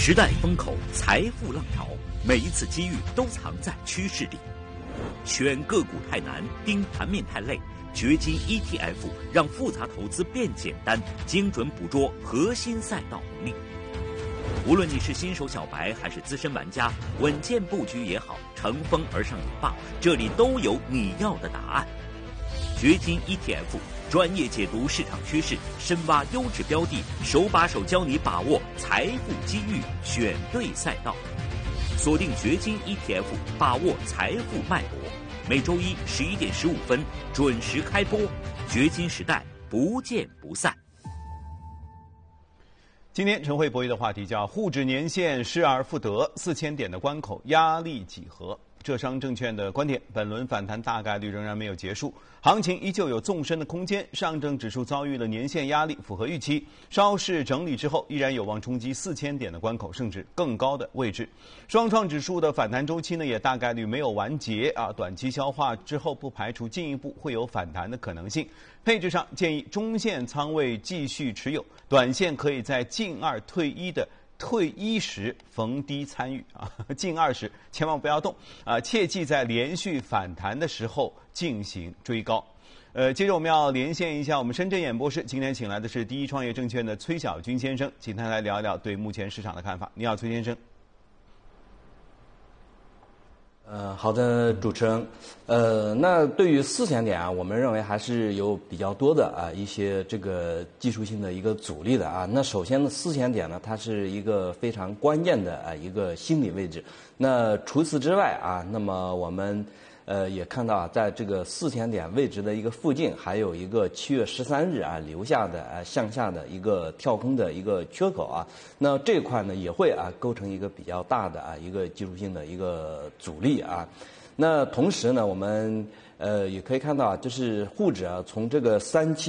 时代风口，财富浪潮，每一次机遇都藏在趋势里。选个股太难，盯盘面太累，掘金 ETF 让复杂投资变简单，精准捕捉核心赛道红利。无论你是新手小白还是资深玩家，稳健布局也好，乘风而上也罢，这里都有你要的答案。掘金 ETF 专业解读市场趋势，深挖优质标的，手把手教你把握财富机遇，选对赛道。锁定掘金 ETF， 把握财富脉搏。每周一11点15分准时开播，掘金时代不见不散。 今天晨会博弈的话题叫沪指年线失而复得，4000点的关口压力几何？浙商证券的观点，本轮反弹大概率仍然没有结束，行情依旧有纵深的空间。上证指数遭遇了年线压力，符合预期，稍事整理之后，依然有望冲击4000点的关口，甚至更高的位置。双创指数的反弹周期呢，也大概率没有完结啊，短期消化之后，不排除进一步会有反弹的可能性。配置上建议中线仓位继续持有，短线可以在近2退1的退1时逢低参与啊，近2时千万不要动啊，切记在连续反弹的时候进行追高。接着我们要连线一下我们深圳演播室，今天请来的是第一创业证券的崔小军先生，请他来聊一聊对目前市场的看法。你好，崔先生。 好的，主持人。那对于4000点啊，我们认为还是有比较多的一些这个技术性的一个阻力的啊。那首先呢，4000点呢，它是一个非常关键的一个心理位置。那除此之外啊，那么我们也看到在这个4000点位置的一个附近，还有一个7月13日留下的向下的一个跳空的一个缺口啊。那这块呢也会构成一个比较大的一个技术性的一个阻力啊。那同时呢，我们也可以看到就是沪指从这个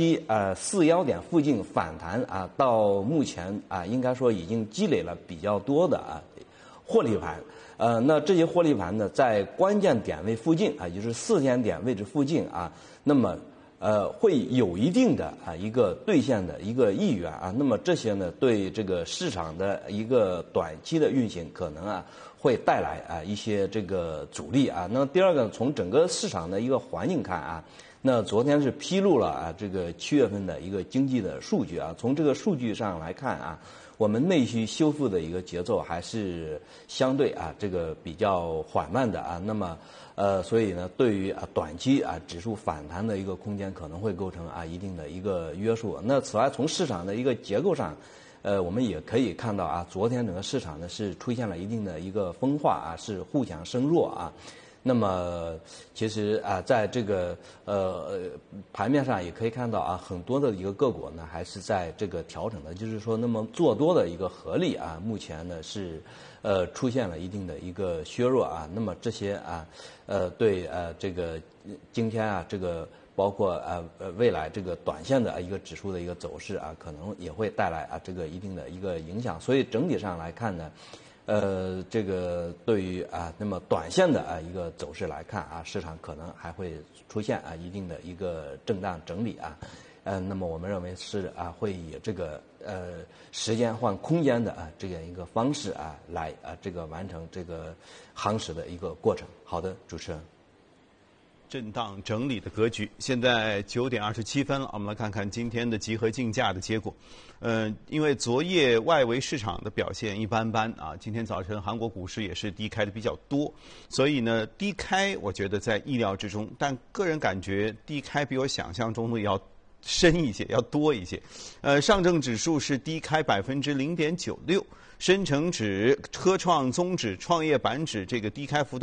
3741点附近反弹到目前应该说已经积累了比较多的获利盘。那这些获利盘呢，在关键点位附近也就是4000点位置附近那么会有一定的一个兑现的一个意愿那么这些呢，对这个市场的一个短期的运行可能会带来一些这个阻力那第二个，从整个市场的一个环境看那昨天是披露了这个7月份的一个经济的数据从这个数据上来看我们内需修复的一个节奏还是相对这个比较缓慢的那么所以呢，对于短期指数反弹的一个空间可能会构成一定的一个约束。那此外，从市场的一个结构上，我们也可以看到昨天整个市场呢是出现了一定的一个分化是互强生弱那么其实在这个盘面上也可以看到很多的一个个股呢还是在这个调整的，就是说那么做多的一个合力目前呢是出现了一定的一个削弱那么这些对这个今天这个包括未来这个短线的一个指数的一个走势可能也会带来这个一定的一个影响。所以整体上来看呢，这个对于那么短线的一个走势来看市场可能还会出现一定的一个震荡整理那么我们认为是会以这个时间换空间的这样一个方式来这个完成这个行驶的一个过程。好的，主持人。 震荡整理的格局，现在9点27分了，我们来看看今天的集合竞价的结果。因为昨夜外围市场的表现一般般今天早晨韩国股市也是低开的比较多，所以呢低开我觉得在意料之中，但个人感觉低开比我想象中的要深一些，要多一些。上证指数是低开0.96%，深成指、科创、综指、创业板指这个低开幅度